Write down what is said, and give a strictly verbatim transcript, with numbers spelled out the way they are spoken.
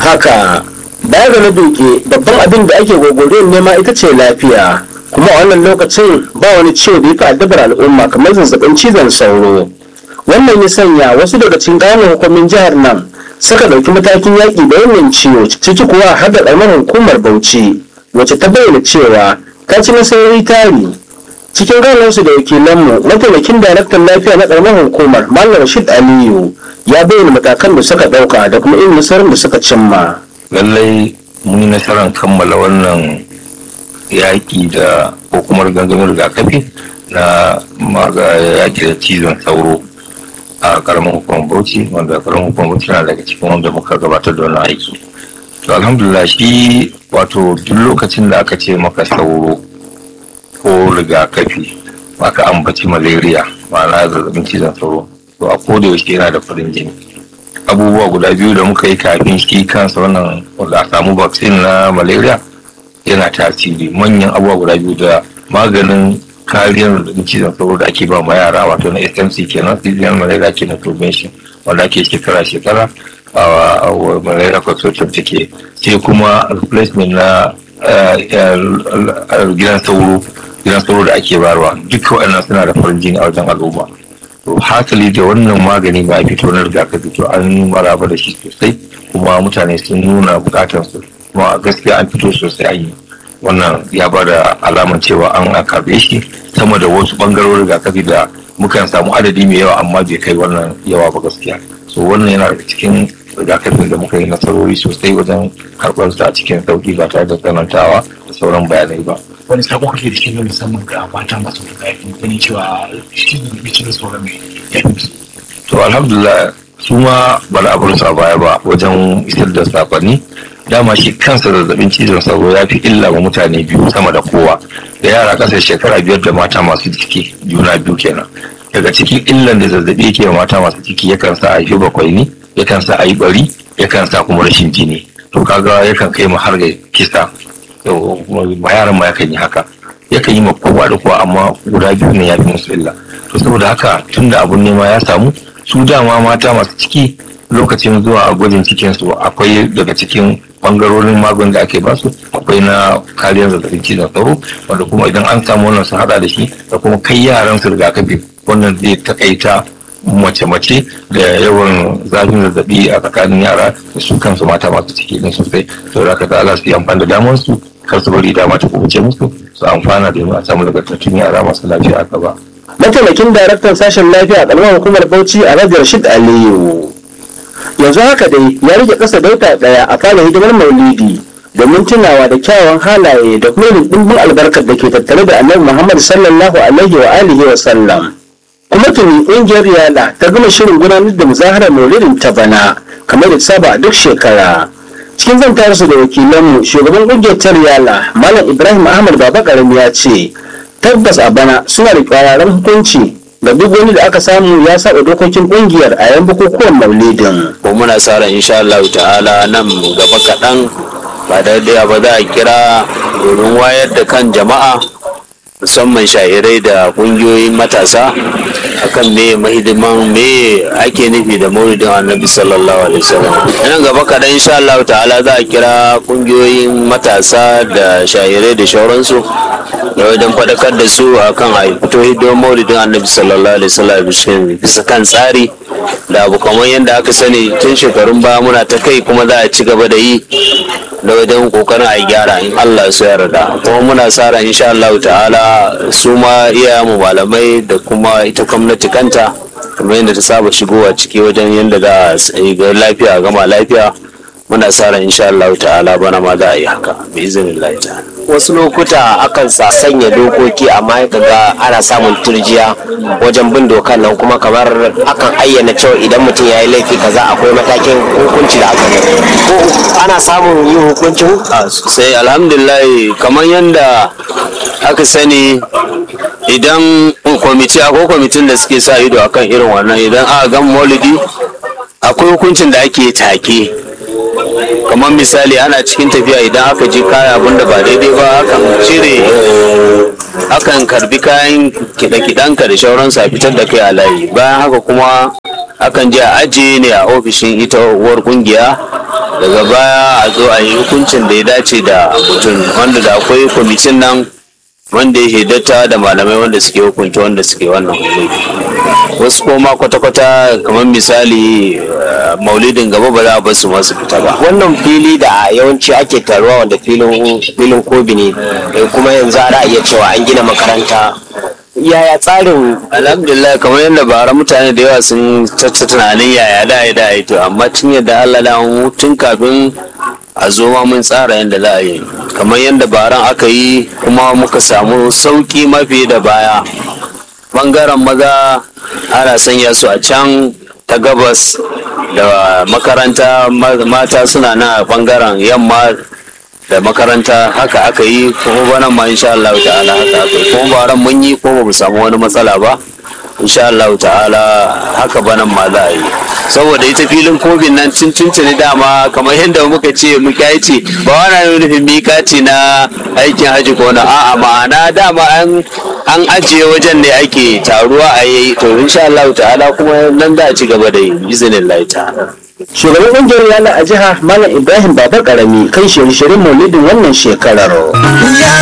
haka baya ga na duke babban abin da ake gogoriyar nema ita ce lafiya, kuma a wannan lokacin ba wani ciwo da ya fi addabar al'umma kamar zazzabin cizon sauro. Wannan ya sanya wasu daga cikin ƙananan hukumin jihar nan suka ɗauki matakin yaƙi da wannan ciwo, ciki kuwa har da ƙaramar hukumar Bauchi wacce ta bayyana cewa ta ci nasarori tari. Cikin ganarsu da wakilanmu, mataimakin daraktan lafiya na ƙaramar hukumar Malam Rashid Aliyu ya bayyana matakan da suka ɗauka da kuma irin nasarar da suka cimma. Lallai mun yi nasarar kammala wannan yaƙi da hukumar gangamin rigakafi na yaƙi da cizon sauro a ƙaramin hukumar Bauchi, wanda ƙaramin hukumar Bauchi na daga cikin wanda muka gabatar da wannan aiki. To alhamdulillah, shi wato duk lokacin da aka ce maka sauro ko rigakafi aka ambaci malaria ma'ana zazzabin cizon sauro, to a koda yaushe yana da farin jini. Abubuwa guda biyu da muka yi kafin shi kansa wannan wanda a samu vaccine na malaria yana tasiri. Manyan abubuwa guda biyu da maganin kariyar zazzabin cizon sauro da ake ba ma yara, wato na S M C kenan, seasonal malaria kenan prevention, wanda ake shekara shekara a malaria consortium take, sai kuma replacement na gidan sauro gidan sauro da ake barwa. Duka waɗannan suna da farin jini a wajen al'umma. To hasali da wannan magani ba a fito na rigakafi, to an maraba da shi sosai, kuma mutane sun nuna bukatar su, kuma gaskiya an fito sosai an yi. Wannan ya ba da alaman cewa an karbe shi sama da wasu bangarorin rigakafi da mukan samu adadi mai yawa amma bai kai wannan yawa ba gaskiya. So wannan yana daga cikin rigakafin da muka yi nasarori sosai wajen karɓar su a cikin sauki ba tare da tsanantawa da sauran bayanai ba. Wani sabo kake da shi ne musamman ga mata masu rigakafi, ganin cewa shi ne bici da sauran mai yafi. To alhamdulillah, su ma ba da abin a baya ba wajen isar da sakonni. Dama shi kansa zazzabin cizon sauro ya fi illa wa mutane biyu sama da kowa, da yara ƙasa shekara biyar da mata masu ciki juna biyu kenan. Daga cikin illan da zazzabi yake wa mata masu ciki yakan sa a yi bakwai ne, yakan sa a yi bari, yakan sa kuma rashin jini. To kaga yakan kai mu har ga kisa. Ma yaran ma yakan yi haka, yakan yi ma kowa da kowa, amma guda biyu ne ya fi musu illa. To saboda haka tunda abun nema ya samu, su dama mata masu ciki lokacin zuwa a gwajin cikin su akwai daga cikin bangarorin magun da ake basu, akwai na kariyar zazzabin cizon sauro, wanda kuma idan an samu wannan su hada da shi da kuma kai yaran su rigakafi, wannan zai takaita mace-mace da yawan zafin zazzabi a tsakanin yara da su kansu mata masu ciki din sosai. Saboda haka za su yi amfani da damar su, kar su bari dama ta kubuce musu, su amfana domin a samu nagartattun yara masu lafiya a gaba. Mataimakin daraktan sashen lafiya a ƙaramar hukumar Bauchi a Alhaji Rashid Aliyu. Yanzu haka dai ya rike ƙasa dauta ɗaya a fara hidimar maulidi domin tunawa da kyawawan halaye da kuma ɗimbin albarkar da ke tattare da Annabi Muhammad sallallahu alaihi wa alihi wa sallam. Kuma tuni ƙungiyar Yala ta gama shirin gudanar da muzaharar maulidin ta bana kamar da saba duk shekara. Cikin zantarsu da wakilanmu, shugaban ƙungiyar Yala Malam Ibrahim Ahmad Baba Karami ya ce tabbas a bana suna da ƙwararren hukunci ga duk wani da aka samu ya saba dokokin ƙungiyar a yan bukukuwan maulidin. Ko muna sa ran insha Allah ta'ala nan gaba kaɗan ba da da ba za a kira domin wayar da kan jama'a, musamman shahirai da ƙungiyoyin matasa akan me mahidiman me ake nufi da maulidin Annabi sallallahu alaihi wasallam. Nan gaba kaɗan insha Allah ta'ala za a kira ƙungiyoyin matasa da shahirai da shauransu da wajen faɗakar da su akan a fito hidimar maulidin Annabi sallallahu alaihi wasallam bisa kan tsari da abu kamar yadda aka sani tun shekarun baya muna ta kai, kuma za a ci gaba da yi da wajen kokarin a gyara in Allah su yarda. Kuma muna sa ran insha Allah ta'ala su ma iyayen mu malamai da kuma ita gwamnati kanta kamar yadda ta saba shigowa ciki wajen yadda za a yi lafiya gama lafiya, muna sa ran insha Allah ta'ala bana ma za a yi haka bi iznillahi ta'ala. Wasu lokuta akan sa sanya dokoki amma kaga ana samun turjiya wajen bin dokan nan, kuma kamar akan ayyana cewa idan mutum ya yi laifi kaza akwai matakin hukunci da aka yi, ko ana samun yin hukuncin? Sai alhamdulillah, kamar yadda aka sani idan kwamiti akwai kwamitin da suke sa ido akan irin wannan, idan aka gan maulidi akwai hukuncin da ake take kamar misali ana cikin tafiya idan aka ji kaya abinda ba daidai ba akan cire akan karbi kayan kiɗe-kiɗenka da shauransu a fitar da kai a layi. Bayan haka kuma akan je a ajiye ne a ofishin ita uwar kungiya, daga baya a zo a yi hukuncin da ya dace da mutum, wanda da akwai kwamitin nan wanda ya shaidata da malamai wanda suke hukunta wanda suke wannan laifi. Wasu koma kwata-kwata kamar misali maulidin gaba ba za a basu masu fita ba. Wannan fili da yawanci ake taruwa wanda filin filin kobi ne, kuma yanzu ana iya cewa an gina makaranta. Yaya tsarin? Alhamdulillah, kamar yadda bara mutane da yawa sun tatta tunanin yaya da ya da to amma tun yadda Allah da mu tun kafin a zo ma mun tsara yadda za a yi, kamar yadda baran aka yi kuma muka samu sauki mafi da baya. Bangaren maza ana sanya su a can ta gabas da makaranta, mata suna na bangaren yamma da makaranta. Haka aka yi kuma bana ma insha Allah ta'ala haka aka yi, kuma baran mun yi kuma ba mu samu wani matsala ba insha Allah ta'ala. Haka bana ma za a yi, saboda ita filin kobin nan tun tuntuni dama kamar yadda muka ce muka yi ce ba wani nufin mikati na aikin haji ko na a'a, ma'ana dama an an ajiye wajen ne ake taruwa a yi, to insha Allah ta'ala kuma nan za a ci gaba da yi izinin Allah ta'ala. Shugaban ƙungiyar yana a jiha Malam Ibrahim Baba Karami kan shirye-shiryen maulidin wannan shekarar.